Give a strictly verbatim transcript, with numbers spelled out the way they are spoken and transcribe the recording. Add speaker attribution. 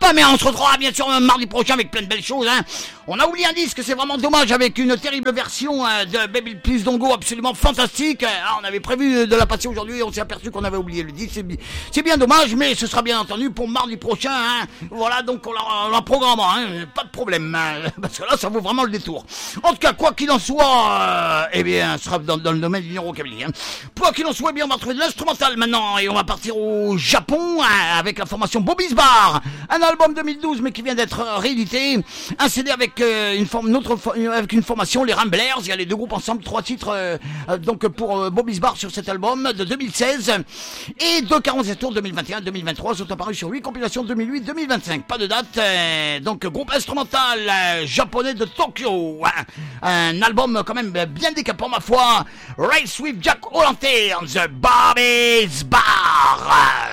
Speaker 1: pas, mais on se retrouvera bien sûr mardi prochain avec plein de belles choses, hein. On a oublié un disque, c'est vraiment dommage, avec une terrible version euh, de Baby Please Don't Go absolument fantastique. Ah, on avait prévu de la passer aujourd'hui et on s'est aperçu qu'on avait oublié le disque. C'est, bi- c'est bien dommage, mais ce sera bien entendu pour mardi prochain, hein. Voilà, donc on la, on la programmera, hein. Pas de problème, hein, parce que là, ça vaut vraiment le détour. En tout cas, quoi qu'il en soit, euh, eh bien, ce sera dans, dans le domaine du neurocablis, hein. Quoi qu'il en soit, eh bien, on va retrouver de l'instrumental maintenant et on va partir au Japon hein, avec la formation Bobby's Bar. Un album deux mille douze, mais qui vient d'être réédité. Un C D avec euh, une forme, une autre, avec une formation, les Ramblers. Il y a les deux groupes ensemble, trois titres euh, euh, donc pour euh, Bobby's Bar sur cet album de deux mille seize et de quarante-sept tours deux mille vingt et un deux mille vingt-trois sont apparus sur huit compilations deux mille huit deux mille vingt-cinq. Pas de date. Euh, donc groupe instrumental euh, japonais de Tokyo. Un album quand même bien décapant ma foi. Race with Jack O'Lanterns, Bobby's Bar.